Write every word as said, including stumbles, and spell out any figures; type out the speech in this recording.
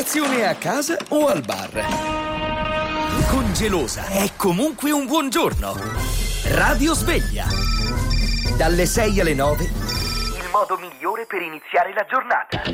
Colazione a casa o al bar. Con Gelosa è comunque un buon giorno. Radio Sveglia. Dalle sei alle nove. Il modo migliore per iniziare la giornata.